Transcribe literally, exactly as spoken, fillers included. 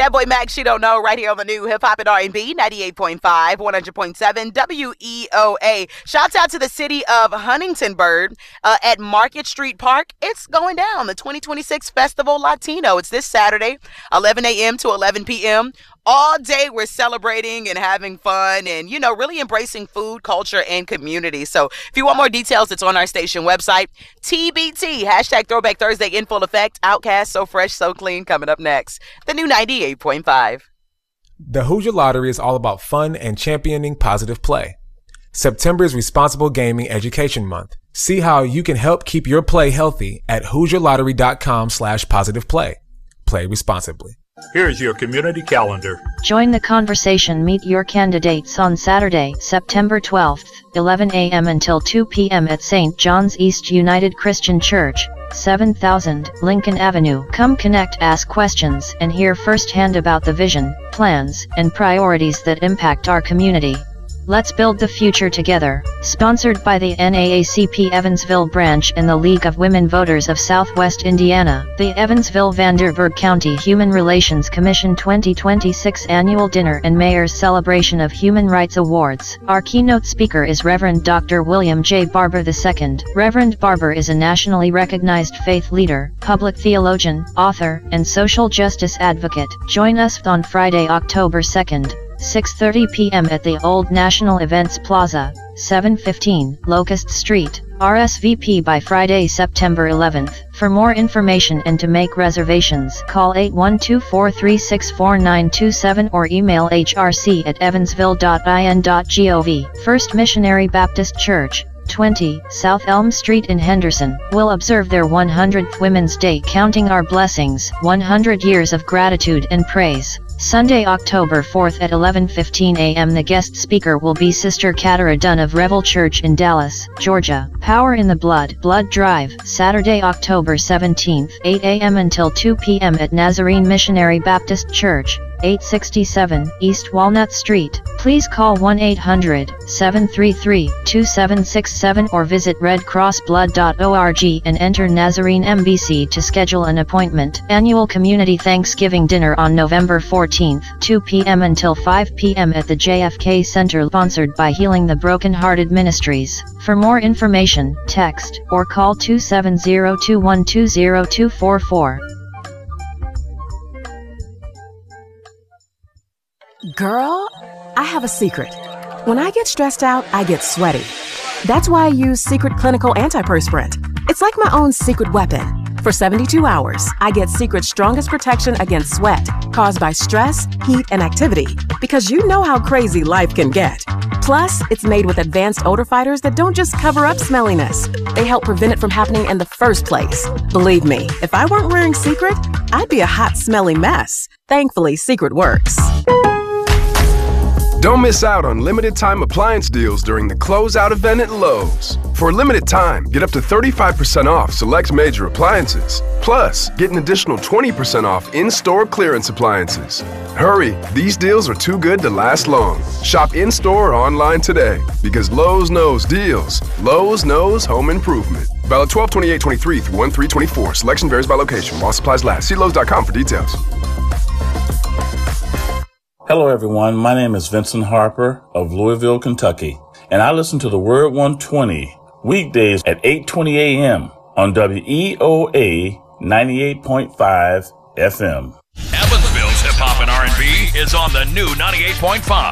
Bad Boy Max, She Don't Know, right here on the new Hip Hop and R and B, ninety-eight point five, one hundred point seven W E O A. Shouts out to the city of Huntingtonburg uh, at Market Street Park. It's going down, the twenty twenty-six Festival Latino. It's this Saturday, eleven a.m. to eleven p.m. All day we're celebrating and having fun and, you know, really embracing food, culture, and community. So if you want more details, it's on our station website. T B T, hashtag Throwback Thursday in full effect. Outkast, So Fresh, So Clean, coming up next. The new ninety-eight point five. The Hoosier Lottery is all about fun and championing positive play. September is Responsible Gaming Education Month. See how you can help keep your play healthy at hoosier lottery dot com slash positive play. Play responsibly. Here's your community calendar. Join the conversation. Meet your candidates on Saturday, September twelfth, eleven a.m. until two p.m. at Saint John's East United Christian Church, seven thousand Lincoln Avenue. Come connect, ask questions, and hear firsthand about the vision, plans, and priorities that impact our community. Let's build the future together. Sponsored by the N double A C P Evansville branch and the League of Women Voters of Southwest Indiana, the Evansville-Vanderburgh County Human Relations Commission twenty twenty-six Annual Dinner and Mayor's Celebration of Human Rights Awards. Our keynote speaker is Reverend Doctor William J. Barber the Second. Reverend Barber is a nationally recognized faith leader, public theologian, author, and social justice advocate. Join us on Friday, October second. six thirty p.m. at the Old National Events Plaza, seven fifteen Locust Street, R S V P by Friday, September eleventh. For more information and to make reservations, call eight one two, four three six, four nine two seven or email h r c at evansville dot i n dot gov. First Missionary Baptist Church, twenty South Elm Street in Henderson, will observe their one hundredth Women's Day, counting our blessings, one hundred years of gratitude and praise. Sunday, October fourth at eleven fifteen a.m. The guest speaker will be Sister Katara Dunn of Revel Church in Dallas, Georgia. Power in the Blood, Blood Drive, Saturday, October seventeenth, eight a.m. until two p.m. at Nazarene Missionary Baptist Church, eight sixty-seven East Walnut Street. Please call one eight hundred, seven three three, two seven six seven or visit red cross blood dot org and enter Nazarene M B C to schedule an appointment. Annual Community Thanksgiving Dinner on November fourteenth, two p.m. until five p.m. at the J F K Center, sponsored by Healing the Brokenhearted Ministries. For more information, text or call two seven zero, two one two zero two four four. Girl, I have a secret. When I get stressed out, I get sweaty. That's why I use Secret Clinical Antiperspirant. It's like my own secret weapon. For seventy-two hours, I get Secret's strongest protection against sweat caused by stress, heat, and activity, because you know how crazy life can get. Plus, it's made with advanced odor fighters that don't just cover up smelliness. They help prevent it from happening in the first place. Believe me, if I weren't wearing Secret, I'd be a hot, smelly mess. Thankfully, Secret works. Don't miss out on limited time appliance deals during the closeout event at Lowe's. For a limited time, get up to thirty-five percent off select major appliances. Plus, get an additional twenty percent off in-store clearance appliances. Hurry, these deals are too good to last long. Shop in-store or online today, because Lowe's knows deals. Lowe's knows home improvement. Valid twelve twenty-eight twenty-three through one three twenty-four. Selection varies by location. While supplies last. See Lowe's dot com for details. Hello, everyone. My name is Vincent Harper of Louisville, Kentucky, and I listen to the Word one twenty weekdays at eight twenty a.m. on W E O A ninety-eight point five F M. Evansville's hip hop and R and B is on the new ninety-eight point five.